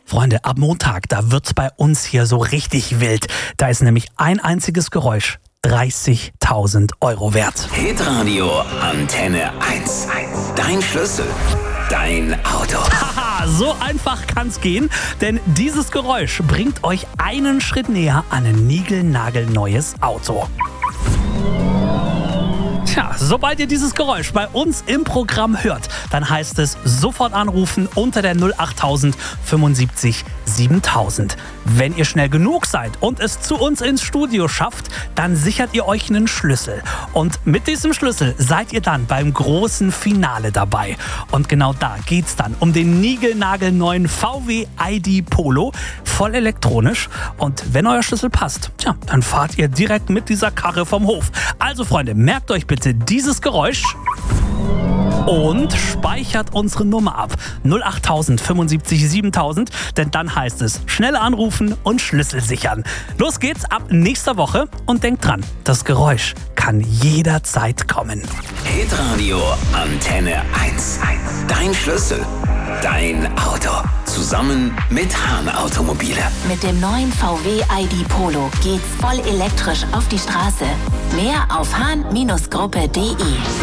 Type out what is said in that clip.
Freunde, ab Montag, da wird's bei uns hier so richtig wild. Da ist nämlich ein einziges Geräusch 30.000 Euro wert. Hitradio Antenne 1. Dein Schlüssel. Dein Auto. Haha, so einfach kann's gehen, denn dieses Geräusch bringt euch einen Schritt näher an ein niegelnagelneues Auto. Tja, sobald ihr dieses Geräusch bei uns im Programm hört, dann heißt es sofort anrufen unter der 08000 75 7000. Wenn ihr schnell genug seid und es zu uns ins Studio schafft, dann sichert ihr euch einen Schlüssel. Und mit diesem Schlüssel seid ihr dann beim großen Finale dabei. Und genau da geht's dann um den niegelnagelneuen VW ID Polo, voll elektronisch. Und wenn euer Schlüssel passt, tja, dann fahrt ihr direkt mit dieser Karre vom Hof. Also Freunde, merkt euch bitte dieses Geräusch und speichert unsere Nummer ab. 08000 75 7000, denn dann heißt es schnell anrufen und Schlüssel sichern. Los geht's ab nächster Woche und denkt dran, das Geräusch kann jederzeit kommen. Hitradio Antenne 1. Dein Schlüssel. Dein Auto. Zusammen mit Hahn Automobile. Mit dem neuen VW ID Polo geht's voll elektrisch auf die Straße. Mehr auf hahn-gruppe.de.